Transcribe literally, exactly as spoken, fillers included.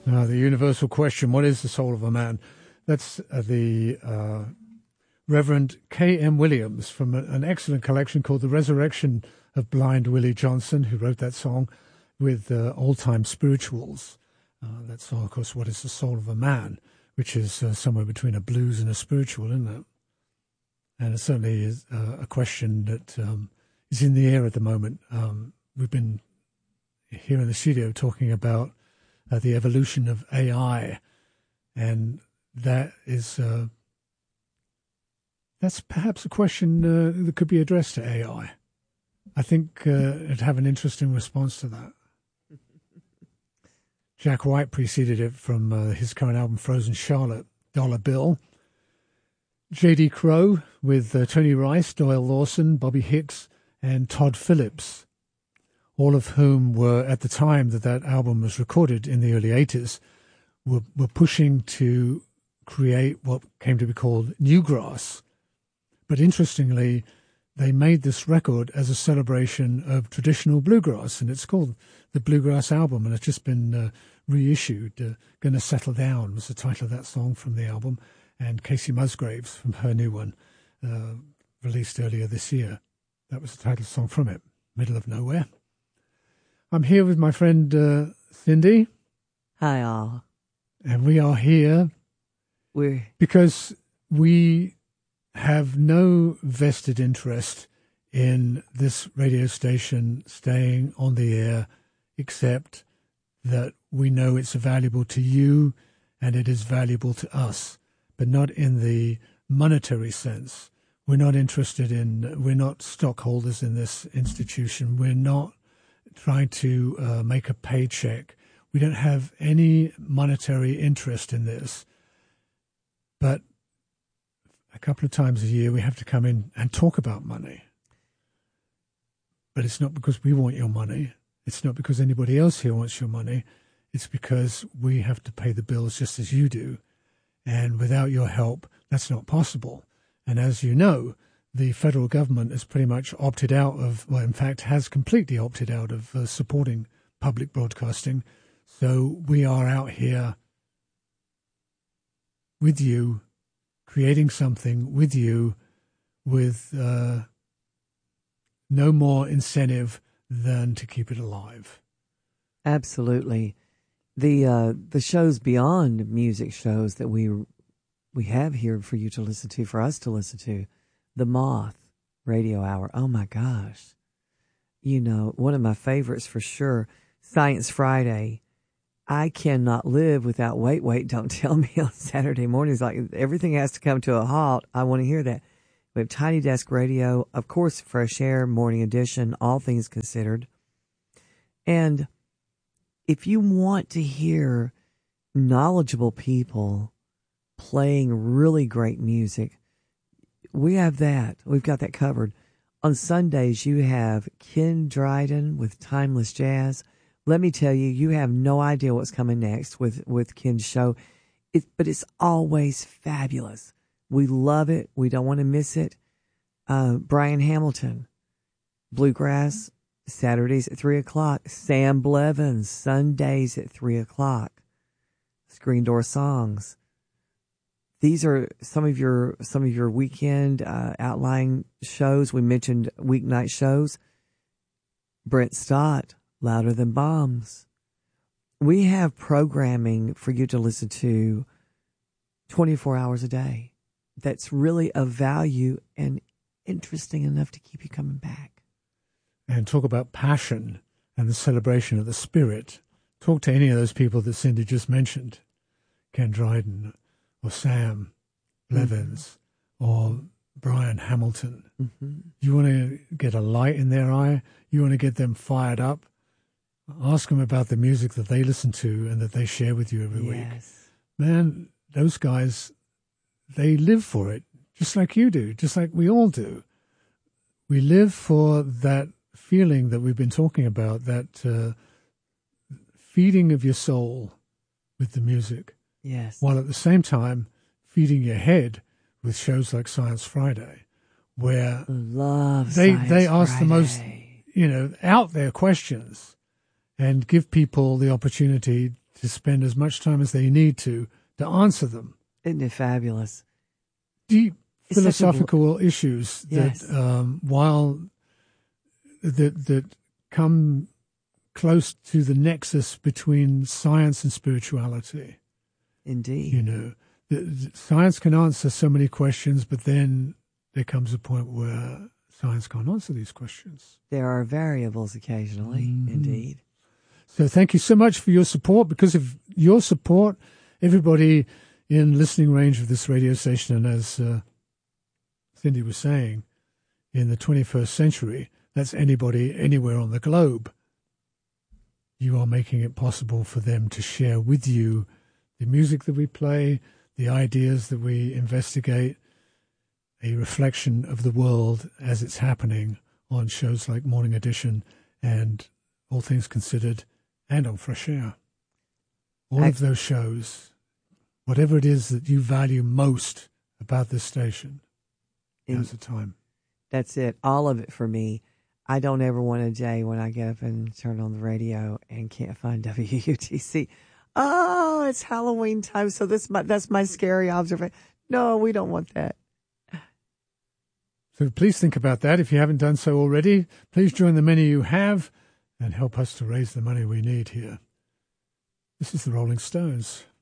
Uh, the universal question, what is the soul of a man? That's uh, the uh, Reverend K M Williams from a, an excellent collection called The Resurrection of Blind Willie Johnson, who wrote that song with uh, Old Time Spirituals. Uh, that song, of course, What is the Soul of a Man, which is uh, somewhere between a blues and a spiritual, isn't it? And it certainly is uh, a question that um, is in the air at the moment. Um, we've been here in the studio talking about uh, the evolution of A I, and that is uh, that's perhaps a question uh, that could be addressed to A I. I think uh, it'd have an interesting response to that. Jack White preceded it from uh, his current album, Frozen Charlotte, Dollar Bill. J D Crowe with uh, Tony Rice, Doyle Lawson, Bobby Hicks, and Todd Phillips, all of whom were, at the time that that album was recorded in the early eighties, were, were pushing to create what came to be called newgrass. But interestingly, they made this record as a celebration of traditional bluegrass, and it's called the Bluegrass Album, and it's just been uh, reissued. Uh, Gonna Settle Down was the title of that song from the album, and Casey Musgraves from her new one, uh, released earlier this year. That was the title song from it, Middle of Nowhere. I'm here with my friend uh, Cindy. Hi, all. And we are here We're... because we have no vested interest in this radio station staying on the air, except that we know it's valuable to you and it is valuable to us, but not in the monetary sense. We're not interested in, we're not stockholders in this institution. We're not trying to uh, make a paycheck. We don't have any monetary interest in this. But a couple of times a year we have to come in and talk about money. But it's not because we want your money. It's not because anybody else here wants your money. It's because we have to pay the bills just as you do. And without your help, that's not possible. And as you know, the federal government has pretty much opted out of, well, in fact, has completely opted out of uh, supporting public broadcasting. So we are out here with you, creating something with you with uh, no more incentive than to keep it alive. Absolutely. The uh, the shows beyond music shows that we we have here for you to listen to, for us to listen to, the Moth Radio Hour. Oh my gosh. You know, one of my favorites for sure, Science Friday. I cannot live without Wait, Wait, Don't Tell Me on Saturday mornings. Like everything has to come to a halt. I want to hear that. We have Tiny Desk Radio, of course, Fresh Air, Morning Edition, All Things Considered. And if you want to hear knowledgeable people playing really great music, we have that. We've got that covered. On Sundays, you have Ken Dryden with Timeless Jazz. Let me tell you, you have no idea what's coming next with, with Ken's show. It, but it's always fabulous. We love it. We don't want to miss it. Uh, Brian Hamilton, Bluegrass, Saturdays at three o'clock. Sam Blevins, Sundays at three o'clock. Screen Door Songs. These are some of your some of your weekend uh, outlying shows. We mentioned weeknight shows. Brent Stott, Louder Than Bombs. We have programming for you to listen to twenty-four hours a day that's really of value and interesting enough to keep you coming back. And talk about passion and the celebration of the spirit. Talk to any of those people that Cindy just mentioned, Ken Dryden or Sam Blevins mm-hmm. or Brian Hamilton. Mm-hmm. You want to get a light in their eye? You want to get them fired up? Ask them about the music that they listen to and that they share with you every yes. week. Man, those guys, they live for it, just like you do, just like we all do. We live for that feeling that we've been talking about, that uh, feeding of your soul with the music. Yes. While at the same time feeding your head with shows like Science Friday, where Love they Science they ask Friday. the most, you know, out there questions and give people the opportunity to spend as much time as they need to to answer them. Isn't it fabulous? Deep It's philosophical issues that, Yes. um, while that that come close to the nexus between science and spirituality. Indeed. You know, the, the science can answer so many questions, but then there comes a point where science can't answer these questions. There are variables occasionally, Mhm. indeed. So thank you so much for your support. Because of your support, everybody in listening range of this radio station, and as uh, Cindy was saying, in the twenty-first century, that's anybody anywhere on the globe. You are making it possible for them to share with you the music that we play, the ideas that we investigate, a reflection of the world as it's happening on shows like Morning Edition and All Things Considered and on Fresh Air. All I, of those shows, whatever it is that you value most about this station, now's the time. That's it. All of it for me. I don't ever want a day when I get up and turn on the radio and can't find W U T C. Oh, it's Halloween time, so this my, that's my scary observation. No, we don't want that. So please think about that. If you haven't done so already, please join the many you have and help us to raise the money we need here. This is the Rolling Stones.